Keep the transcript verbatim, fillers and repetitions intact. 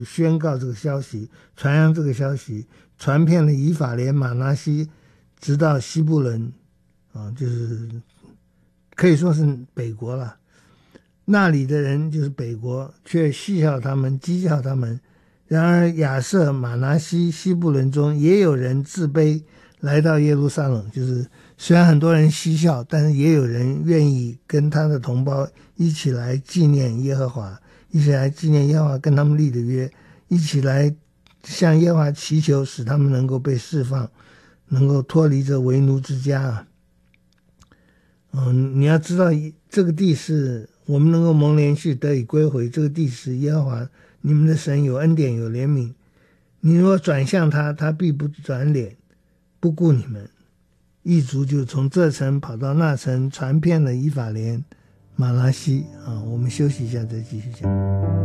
宣告这个消息，传扬这个消息，传遍了以法莲、马拿西，直到西布伦，啊，就是可以说是北国了。那里的人就是北国，却戏笑他们，讥笑他们。然而亚舍、马拿西、西布伦中也有人自卑来到耶路撒冷，就是虽然很多人嬉笑，但是也有人愿意跟他的同胞一起来纪念耶和华，一起来纪念耶和华跟他们立的约，一起来向耶和华祈求，使他们能够被释放，能够脱离这为奴之家啊。嗯，你要知道这个地是我们能够蒙连续得以归回，这个地是耶和华你们的神，有恩典有怜悯，你若转向他，他必不转脸不顾你们。一族就从这城跑到那城，传遍了以法莲、马拿西啊。我们休息一下再继续讲。